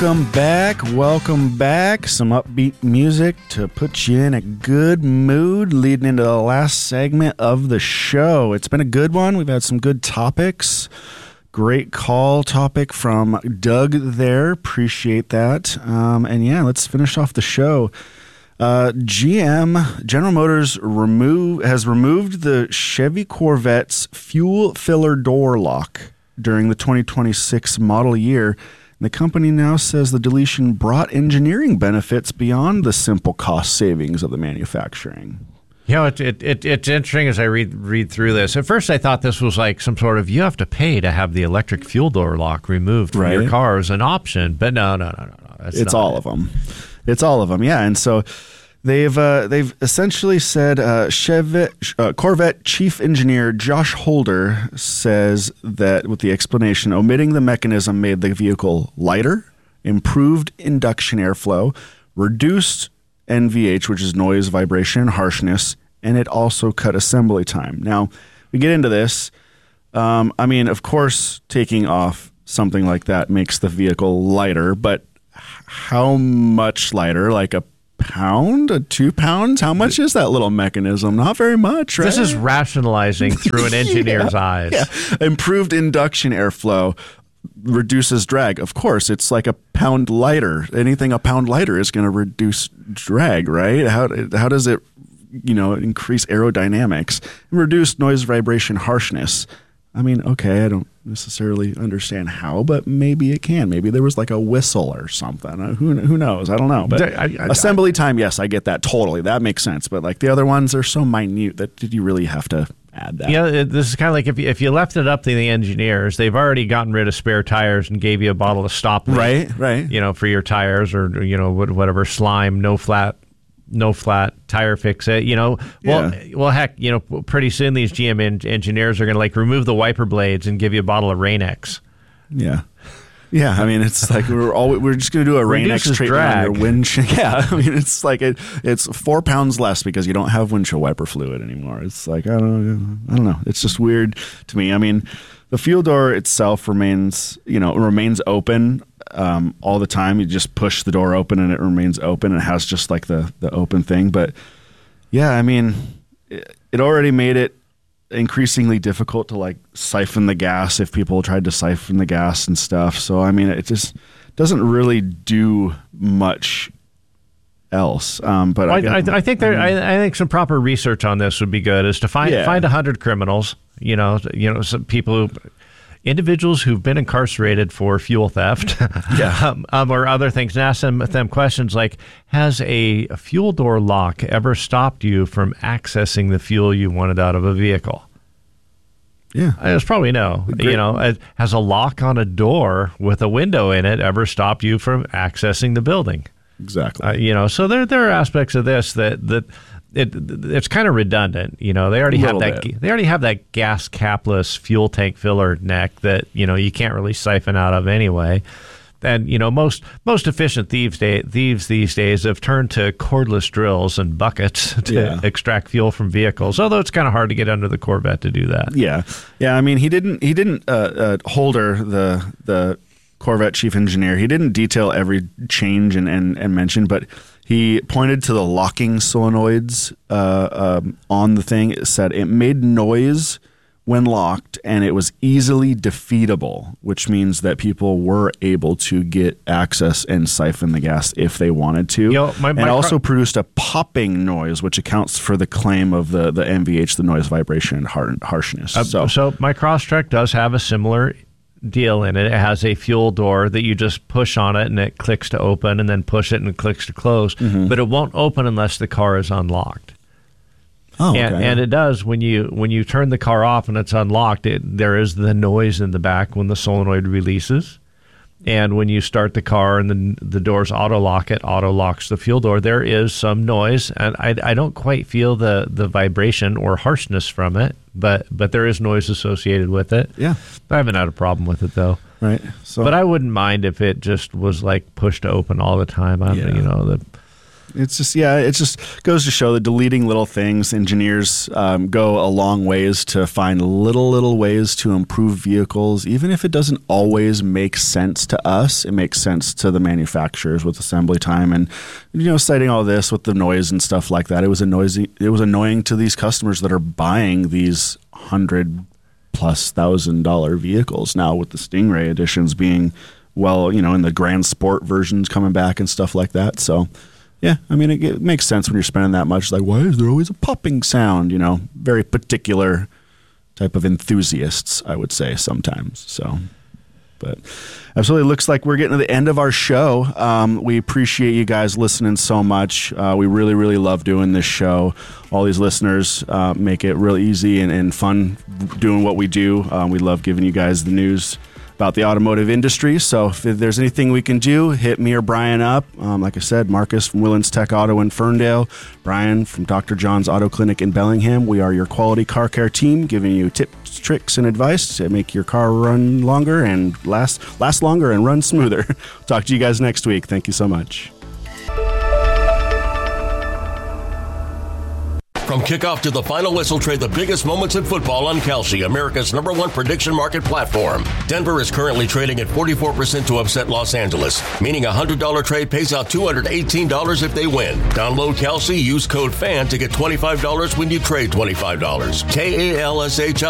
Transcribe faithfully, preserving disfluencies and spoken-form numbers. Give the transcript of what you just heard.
Welcome back, welcome back. Some upbeat music to put you in a good mood leading into the last segment of the show. It's been a good one. We've had some good topics. Great call topic from Doug there. Appreciate that. Um, and yeah, let's finish off the show. Uh, G M, General Motors, remove has removed the Chevy Corvette's fuel filler door lock during the twenty twenty-six model year. The company now says the deletion brought engineering benefits beyond the simple cost savings of the manufacturing. You know, it, it, it, it's interesting as I read read through this. At first, I thought this was like some sort of, you have to pay to have the electric fuel door lock removed from right. your car as an option. But no, no, no, no, no. That's it's not all it. of them. It's all of them, yeah. And so they've uh, they've essentially said uh, Chevy, uh, Corvette Chief Engineer Josh Holder says that with the explanation, omitting the mechanism made the vehicle lighter, improved induction airflow, reduced N V H, which is noise, vibration, and harshness, and it also cut assembly time. Now, we get into this. Um, I mean, of course, taking off something like that makes the vehicle lighter, but how much lighter? Like a pound, a two pounds? How much is that little mechanism? Not very much, right? This is rationalizing through an engineer's yeah, eyes. Yeah. Improved induction airflow reduces drag. Of course, it's like a pound lighter. Anything a pound lighter is going to reduce drag, right? How how does it, you know, increase aerodynamics and reduce noise, vibration, harshness? I mean, okay, I don't necessarily understand how, but maybe it can. Maybe there was like a whistle or something. Uh, who who knows? I don't know. But I, I, assembly I, time, yes, I get that totally. That makes sense. But like the other ones are so minute that did you really have to add that? Yeah, it, this is kind of like if you, if you left it up to the engineers, they've already gotten rid of spare tires and gave you a bottle of stop weight, right, right. You know, for your tires or you know whatever slime, no flat. No flat tire fix it, you know. Well, yeah. well, heck, you know, pretty soon these G M en- engineers are going to like remove the wiper blades and give you a bottle of Rain-X. Yeah, yeah. I mean, it's like we're all we're just going to do a Rain-X treatment on your windshield. Yeah, I mean, it's like it, it's four pounds less because you don't have windshield wiper fluid anymore. It's like I don't know, I don't know. It's just weird to me. I mean, the fuel door itself remains, you know, remains open. Um, all the time. You just push the door open and it remains open. It has just like the, the open thing. But yeah, I mean, it, it already made it increasingly difficult to like siphon the gas if people tried to siphon the gas and stuff. So, I mean, it just doesn't really do much else. Um, but well, I, I, I think there, I, I think some proper research on this would be good is to find, yeah. find a hundred criminals, you know, you know, some people who, individuals who've been incarcerated for fuel theft yeah. um, um, or other things, and ask them, them questions like, has a, a fuel door lock ever stopped you from accessing the fuel you wanted out of a vehicle? Yeah. It's probably no. Great. You know, has a lock on a door with a window in it ever stopped you from accessing the building? Exactly. Uh, you know, so there there are aspects of this that that it it's kind of redundant. You know, they already have that bit. they already have that gas capless fuel tank filler neck that you know you can't really siphon out of anyway. And you know, most most efficient thieves day, thieves these days have turned to cordless drills and buckets to yeah. extract fuel from vehicles. Although it's kind of hard to get under the Corvette to do that. Yeah, yeah. I mean, he didn't he didn't uh, uh, Holder the the Corvette chief engineer. He didn't detail every change and and, and mention, but he pointed to the locking solenoids uh, um, on the thing. It said it made noise when locked, and it was easily defeatable, which means that people were able to get access and siphon the gas if they wanted to. Yo, my, my and also pro- produced a popping noise, which accounts for the claim of the, the N V H, the noise, vibration, and har- harshness. Uh, so, so my Crosstrek does have a similar deal in it. It has a fuel door that you just push on it, and it clicks to open, and then push it, and it clicks to close. Mm-hmm. But it won't open unless the car is unlocked. Oh, okay. and, and it does when you when you turn the car off and it's unlocked. It, there is the noise in the back when the solenoid releases, and when you start the car and the the doors auto lock, it auto locks the fuel door. There is some noise, and I, I don't quite feel the, the vibration or harshness from it, but but there is noise associated with it. Yeah, I haven't had a problem with it though. Right. So, but I wouldn't mind if it just was like pushed to open all the time. I, yeah. You know the. It's just, yeah, it just goes to show that deleting little things, engineers um, go a long ways to find little, little ways to improve vehicles. Even if it doesn't always make sense to us, it makes sense to the manufacturers with assembly time. And, you know, citing all this with the noise and stuff like that, it was, a noisy, it was annoying to these customers that are buying these hundred plus thousand dollar vehicles now, with the Stingray editions being, well, you know, in the Grand Sport versions coming back and stuff like that. So, yeah, I mean, it, it makes sense when you're spending that much. Like, why is there always a popping sound? You know, very particular type of enthusiasts, I would say sometimes. So, but absolutely, looks like we're getting to the end of our show. Um, we appreciate you guys listening so much. Uh, we really, really love doing this show. All these listeners uh, make it real easy and, and fun doing what we do. Um, we love giving you guys the news about the automotive industry. So if there's anything we can do, hit me or Brian up. Um, like I said, Marcus from Willens Tech Auto in Ferndale, Brian from Doctor John's Auto Clinic in Bellingham. We are your quality car care team, giving you tips, tricks, and advice to make your car run longer and last last longer and run smoother. Talk to you guys next week. Thank you so much. From kickoff to the final whistle, trade the biggest moments in football on Kalshi, America's number one prediction market platform. Denver is currently trading at forty-four percent to upset Los Angeles, meaning a one hundred dollars trade pays out two hundred eighteen dollars if they win. Download Kalshi, use code FAN to get twenty-five dollars when you trade twenty-five dollars. K A L S H I